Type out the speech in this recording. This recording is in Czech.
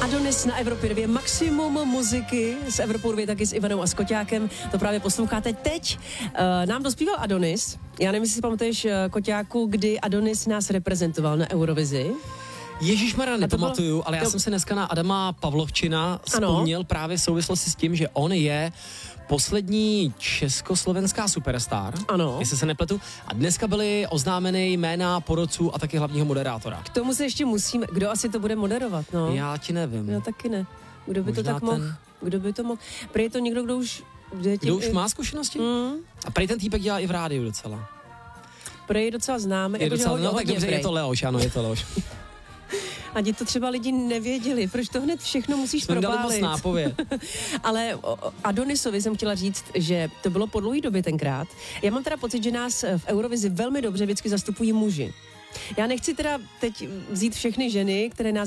Adonis na Evropě 2, maximum muziky s Evropou 2, taky s Ivanou a Koťákem. To právě posloucháte teď. Nám dospíval Adonis. Já nevím, jestli si pamatuješ, Koťáku, kdy Adonis nás reprezentoval na Eurovizi. Ježišmarja, nepamatuju, ale já jsem se dneska na Adama Pavlovčina vzpomněl právě v souvislosti s tím, že on je poslední československá superstar, jestli se nepletu, a dneska byly oznámeny jména porodců a taky hlavního moderátora. K tomu se ještě musíme, kdo asi to bude moderovat, no? Já ti nevím. Já taky ne. Kdo by možná to tak mohl? Kdo by to mohl? Prý je to někdo, kdo už... Kdo už má zkušenosti? A prý ten týpek dělá i v rádiu docela. Prý je docela známý. Je docela, no tak dobře, je to Leoš, ano, je to Leoš. Ani to třeba lidi nevěděli, proč to hned všechno musíš propálit. Ale o Adonisovi jsem chtěla říct, že to bylo po dlouhé době tenkrát. Já mám teda pocit, že nás v Eurovizi velmi dobře vždycky zastupují muži. Já nechci teda teď vzít všechny ženy, které nás